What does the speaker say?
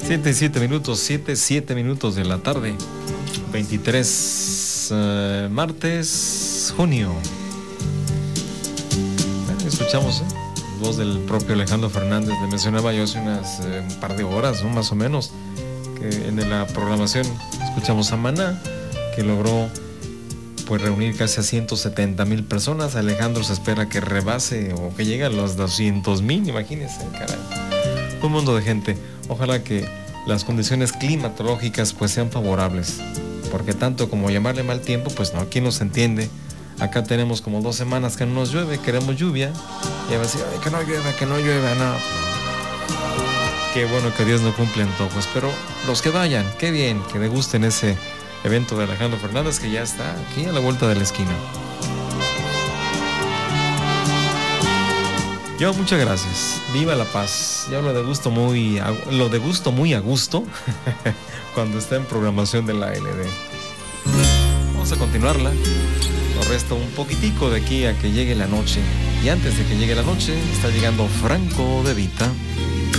7 minutos de la tarde. 23 martes, junio. Bueno, escuchamos voz del propio Alejandro Fernández. Le mencionaba yo hace un par de horas, ¿no? Más o menos, que en la programación escuchamos a Maná, que logró pues reunir casi a 170,000 personas. Alejandro se espera que rebase o que llegue a los 200,000, imagínense, caray. Un mundo de gente. Ojalá que las condiciones climatológicas pues sean favorables, porque tanto como llamarle mal tiempo, pues no, ¿quién nos entiende? Acá tenemos como 2 semanas que no nos llueve, queremos lluvia, y a veces, que no llueva, no. Qué bueno que Dios no cumple antojos, pero los que vayan, qué bien, que degusten ese evento de Alejandro Fernández, que ya está aquí a la vuelta de la esquina. Yo, muchas gracias. Viva la paz. Yo lo degusto muy a gusto cuando está en programación de la LD. Vamos a continuarla. Nos resta un poquitico de aquí a que llegue la noche. Y antes de que llegue la noche, está llegando Franco De Vita.